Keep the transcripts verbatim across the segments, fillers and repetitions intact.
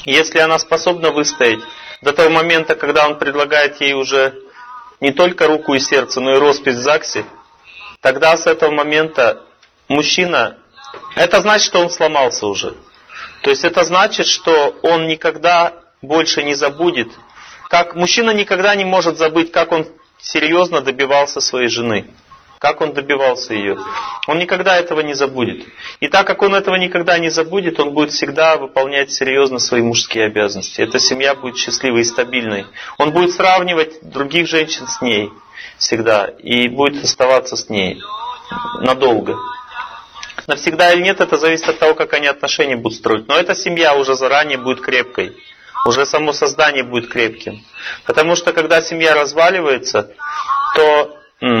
Если она способна выстоять до того момента, когда он предлагает ей уже не только руку и сердце, но и роспись в ЗАГСе, тогда с этого момента мужчина, это значит, что он сломался уже. То есть это значит, что он никогда больше не забудет, как мужчина никогда не может забыть, как он серьезно добивался своей жены, как он добивался ее. Он никогда этого не забудет. И так как он этого никогда не забудет, он будет всегда выполнять серьезно свои мужские обязанности. Эта семья будет счастливой и стабильной. Он будет сравнивать других женщин с ней всегда и будет оставаться с ней надолго. Навсегда или нет, это зависит от того, как они отношения будут строить. Но эта семья уже заранее будет крепкой. Уже само создание будет крепким. Потому что когда семья разваливается, то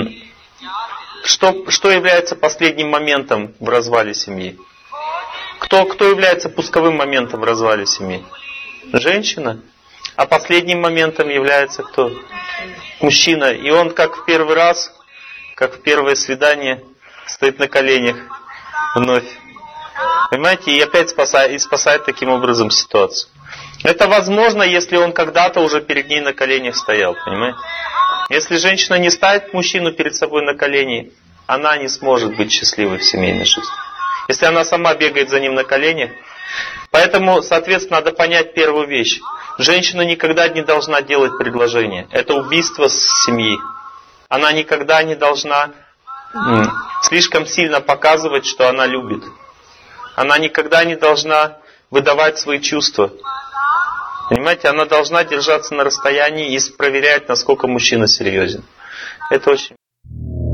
что, что является последним моментом в развале семьи? Кто, кто является пусковым моментом в развале семьи? Женщина. А последним моментом является кто? Мужчина. И он как в первый раз, как в первое свидание, стоит на коленях вновь. Понимаете? И опять спасает, и спасает таким образом ситуацию. Это возможно, если он когда-то уже перед ней на коленях стоял. Понимаете? Если женщина не ставит мужчину перед собой на колени, она не сможет быть счастливой в семейной жизни. Если она сама бегает за ним на коленях. Поэтому, соответственно, надо понять первую вещь. Женщина никогда не должна делать предложение. Это убийство семьи. Она никогда не должна слишком сильно показывать, что она любит. Она никогда не должна выдавать свои чувства. Понимаете, она должна держаться на расстоянии и проверять, насколько мужчина серьезен. Это очень